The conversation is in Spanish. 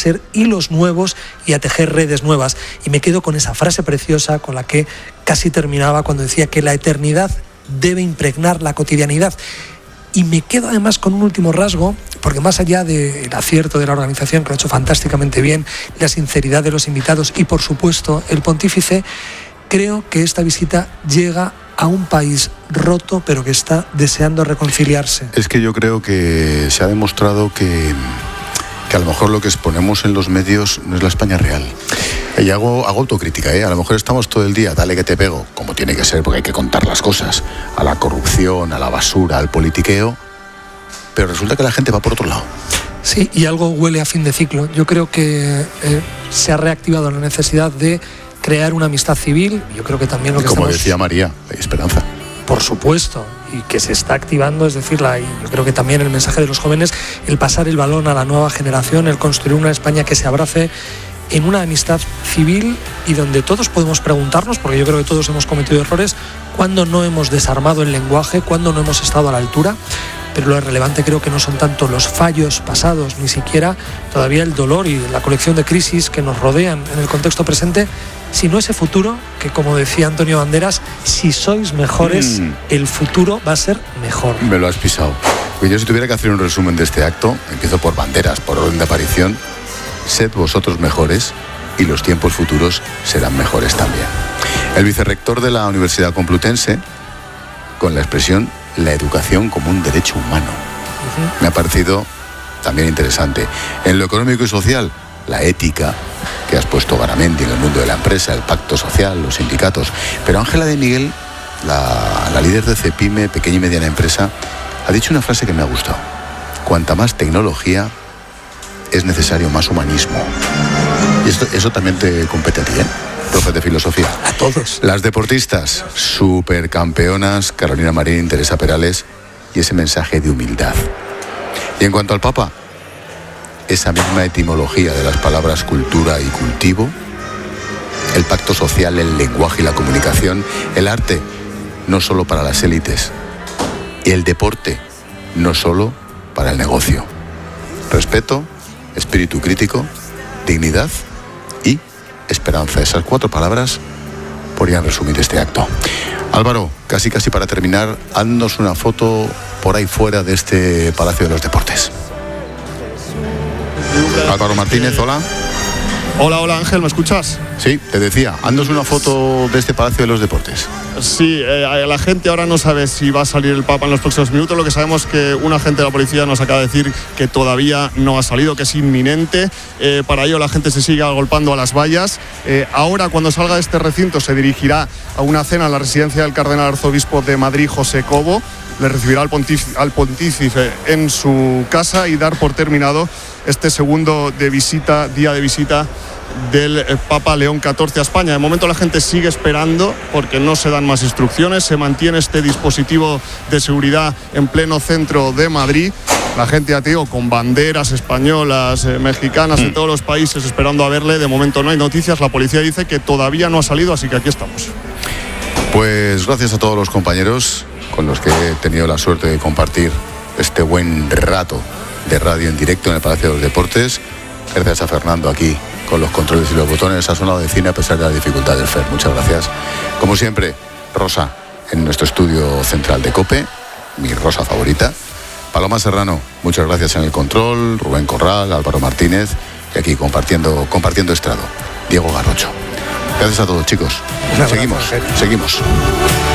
tejer hilos nuevos y a tejer redes nuevas. Y me quedo con esa frase preciosa con la que casi terminaba cuando decía que la eternidad debe impregnar la cotidianidad. Y me quedo además con un último rasgo, porque más allá del acierto de la organización, que lo ha hecho fantásticamente bien, la sinceridad de los invitados y, por supuesto, el pontífice, creo que esta visita llega a un país roto, pero que está deseando reconciliarse. Es que yo creo que se ha demostrado que a lo mejor lo que exponemos en los medios no es la España real. Y hago autocrítica, A lo mejor estamos todo el día, dale que te pego, como tiene que ser, porque hay que contar las cosas, a la corrupción, a la basura, al politiqueo, pero resulta que la gente va por otro lado. Sí, y algo huele a fin de ciclo. Yo creo que se ha reactivado la necesidad de crear una amistad civil. Yo creo que también lo que como decía María, hay esperanza. Por supuesto, y que se está activando, es decir, yo creo que también el mensaje de los jóvenes, el pasar el balón a la nueva generación, el construir una España que se abrace en una amistad civil y donde todos podemos preguntarnos, porque yo creo que todos hemos cometido errores, cuándo no hemos desarmado el lenguaje, cuándo no hemos estado a la altura, pero lo relevante creo que no son tanto los fallos pasados, ni siquiera todavía el dolor y la colección de crisis que nos rodean en el contexto presente, sino ese futuro que, como decía Antonio Banderas, si sois mejores, el futuro va a ser mejor. Me lo has pisado. Pues yo, si tuviera que hacer un resumen de este acto, empiezo por Banderas, por orden de aparición. Sed vosotros mejores y los tiempos futuros serán mejores también. El vicerrector de la Universidad Complutense, con la expresión la educación como un derecho humano. Me ha parecido también interesante. En lo económico y social, la ética que has puesto Garamendi en el mundo de la empresa, el pacto social, los sindicatos. Pero Ángela de Miguel, la líder de CEPIME, pequeña y mediana empresa, ha dicho una frase que me ha gustado. Cuanta más tecnología, es necesario más humanismo. Y eso también te compete a ti, profe de filosofía. A todos. Las deportistas, supercampeonas, Carolina Marín, Teresa Perales, y ese mensaje de humildad. Y en cuanto al Papa, esa misma etimología de las palabras cultura y cultivo, el pacto social, el lenguaje y la comunicación, el arte, no solo para las élites, y el deporte, no solo para el negocio. Respeto, espíritu crítico, dignidad y esperanza. Esas 4 palabras podrían resumir este acto. Álvaro, casi para terminar, haznos una foto por ahí fuera de este Palacio de los Deportes. Álvaro Martínez, hola. Hola Ángel, ¿me escuchas? Sí, te decía, haznos una foto de este Palacio de los Deportes. Sí, la gente ahora no sabe si va a salir el Papa en los próximos minutos. Lo que sabemos es que un agente de la policía nos acaba de decir que todavía no ha salido, que es inminente. Para ello la gente se sigue agolpando a las vallas. Ahora, cuando salga de este recinto, se dirigirá a una cena en la residencia del cardenal arzobispo de Madrid, José Cobo. Le recibirá al pontífice en su casa y dar por terminado este segundo día de visita del Papa León XIV a España. De momento la gente sigue esperando porque no se dan más instrucciones, se mantiene este dispositivo de seguridad en pleno centro de Madrid. La gente, ya te digo, con banderas españolas, mexicanas, de todos los países esperando a verle. De momento no hay noticias, la policía dice que todavía no ha salido, así que aquí estamos. Pues gracias a todos los compañeros con los que he tenido la suerte de compartir este buen rato de radio en directo en el Palacio de los Deportes. Gracias a Fernando aquí con los controles y los botones. Ha sonado de cine a pesar de la dificultad del FER. Muchas gracias. Como siempre, Rosa en nuestro estudio central de COPE, mi Rosa favorita. Paloma Serrano, muchas gracias en el control. Rubén Corral, Álvaro Martínez y aquí compartiendo estrado, Diego Garrocho. Gracias a todos, chicos. Seguimos.